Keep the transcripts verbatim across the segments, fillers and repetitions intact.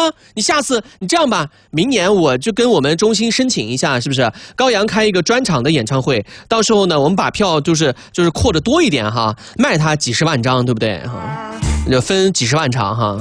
吗？你下次你这样吧，明年我就跟我们中心申请一下，是不是？高阳开一个专场的演唱会，到时候呢，我们把票就是就是扩得多一点哈，卖他几十万张，对不对？哈，就分几十万场哈。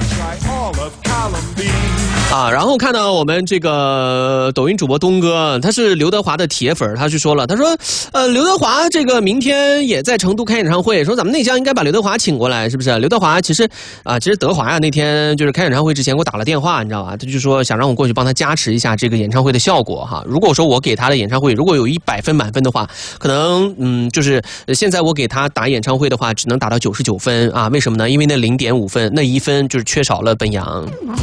啊，然后看到我们这个抖音主播东哥，他是刘德华的铁粉，他就说了，他说，呃，刘德华这个明天也在成都开演唱会，说咱们内江应该把刘德华请过来，是不是？刘德华其实啊，其实德华呀那天就是开演唱会之前给我打了电话，你知道吧？他就说想让我过去帮他加持一下这个演唱会的效果哈。如果说我给他的演唱会如果有一百分满分的话，可能嗯就是现在我给他打演唱会的话，只能打到九十九分啊？为什么呢？因为那零点五分那一分就是缺少了本阳。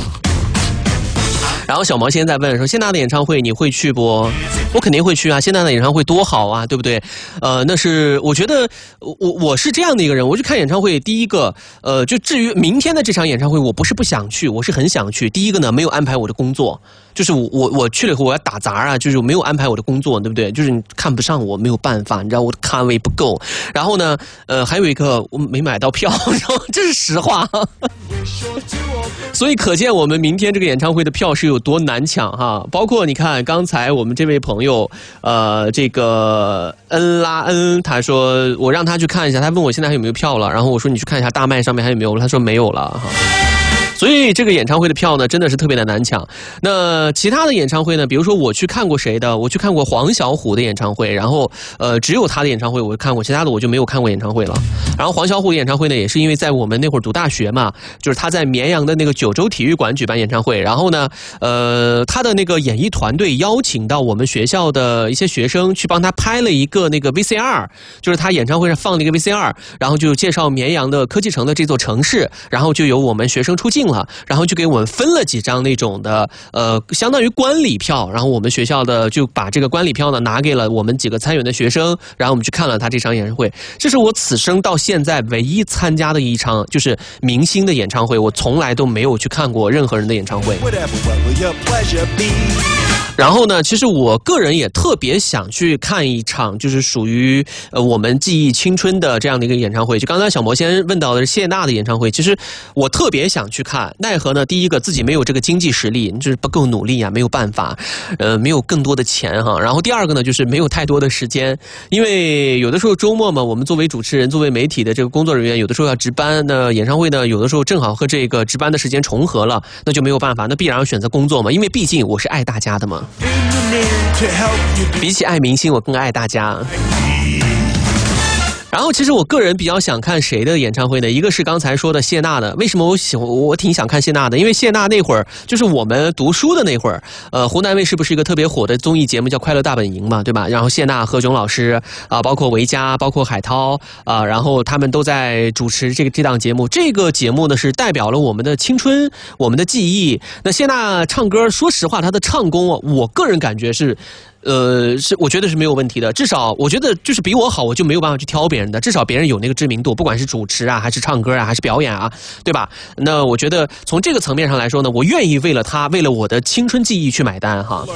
然后小毛现在问说谢娜的演唱会你会去不？我肯定会去啊，谢娜的演唱会多好啊，对不对？呃，那是我觉得我我是这样的一个人，我去看演唱会，第一个呃，就至于明天的这场演唱会，我不是不想去，我是很想去。第一个呢，没有安排我的工作，就是我我我去了以后我要打杂啊，就是没有安排我的工作，对不对？就是你看不上我没有办法，你知道我的咖位不够。然后呢，呃，还有一个我没买到票，然后这是实话。所以可见我们明天这个演唱会的票是有多难抢哈！包括你看刚才我们这位朋友，呃，这个恩拉恩，他说我让他去看一下，他问我现在还有没有票了，然后我说你去看一下大麦上面还有没有了，他说没有了哈。所以这个演唱会的票呢，真的是特别的难抢。那其他的演唱会呢，比如说我去看过谁的，我去看过黄小琥的演唱会，然后呃，只有他的演唱会我看过，其他的我就没有看过演唱会了。然后黄小琥的演唱会呢，也是因为在我们那会儿读大学嘛，就是他在绵阳的那个九州体育馆举办演唱会，然后呢，呃，他的那个演艺团队邀请到我们学校的一些学生去帮他拍了一个那个 V C R， 就是他演唱会上放了一个 V C R， 然后就介绍绵阳的科技城的这座城市，然后就由我们学生出镜了，然后就给我们分了几张那种的呃，相当于观礼票，然后我们学校的就把这个观礼票呢拿给了我们几个参演的学生，然后我们去看了他这场演唱会。这是我此生到现在唯一参加的一场就是明星的演唱会，我从来都没有去看过任何人的演唱会。然后呢，其实我个人也特别想去看一场就是属于呃我们记忆青春的这样的一个演唱会。就刚才小魔仙问到的是谢娜的演唱会，其实我特别想去看，奈何呢，第一个自己没有这个经济实力，就是不够努力啊，没有办法，呃，没有更多的钱哈。然后第二个呢，就是没有太多的时间，因为有的时候周末嘛，我们作为主持人、作为媒体的这个工作人员，有的时候要值班，那演唱会呢，有的时候正好和这个值班的时间重合了，那就没有办法，那必然要选择工作嘛，因为毕竟我是爱大家的嘛。比起爱明星，我更爱大家。然后其实我个人比较想看谁的演唱会呢？一个是刚才说的谢娜的，为什么我喜我挺想看谢娜的？因为谢娜那会儿就是我们读书的那会儿，呃，湖南卫视不是一个特别火的综艺节目叫《快乐大本营》嘛，对吧？然后谢娜、何炅老师啊、呃，包括维嘉，包括海涛啊、呃，然后他们都在主持这个这档节目。这个节目呢是代表了我们的青春，我们的记忆。那谢娜唱歌，说实话，她的唱功，我个人感觉是。呃，是我觉得是没有问题的，至少我觉得就是比我好，我就没有办法去挑别人的，至少别人有那个知名度，不管是主持啊，还是唱歌啊，还是表演啊，对吧？那我觉得从这个层面上来说呢，我愿意为了他，为了我的青春记忆去买单哈。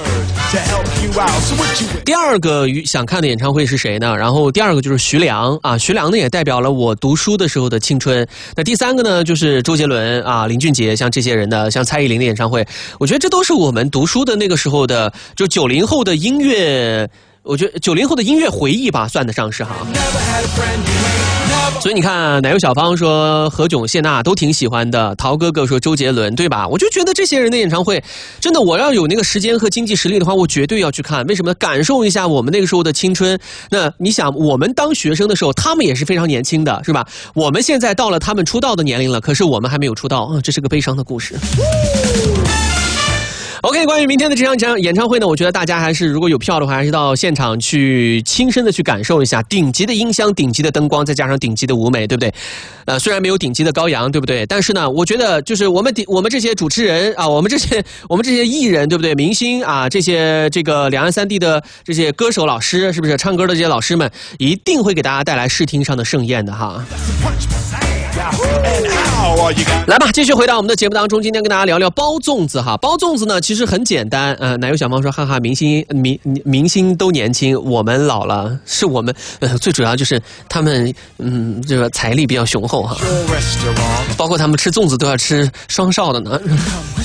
第二个想看的演唱会是谁呢？然后第二个就是徐良啊，徐良呢也代表了我读书的时候的青春。那第三个呢就是周杰伦啊、林俊杰，像这些人的，像蔡依林的演唱会，我觉得这都是我们读书的那个时候的，就九零后的音乐，我觉得九零后的音乐回忆吧，算得上是哈。所以你看，奶油小芳说何炅、谢娜都挺喜欢的，陶哥哥说周杰伦，对吧？我就觉得这些人的演唱会，真的，我要有那个时间和经济实力的话，我绝对要去看。为什么呢？感受一下我们那个时候的青春。那你想，我们当学生的时候，他们也是非常年轻的，是吧？我们现在到了他们出道的年龄了，可是我们还没有出道，嗯，这是个悲伤的故事。OK， 关于明天的这场演唱会呢，我觉得大家还是如果有票的话，还是到现场去亲身的去感受一下顶级的音箱、顶级的灯光，再加上顶级的舞美，对不对？呃，虽然没有顶级的高阳，对不对？但是呢，我觉得就是我们我们这些主持人啊，我们这些我们这些艺人，对不对？明星啊，这些这个两岸三地的这些歌手老师，是不是唱歌的这些老师们，一定会给大家带来视听上的盛宴的哈。来吧，继续回到我们的节目当中，今天跟大家聊聊包粽子哈。包粽子呢，其实很简单，呃，奶油小芳说，哈哈，明星明明星都年轻，我们老了，是我们，呃，最主要就是他们，嗯，这个财力比较雄厚哈，包括他们吃粽子都要吃双哨的呢。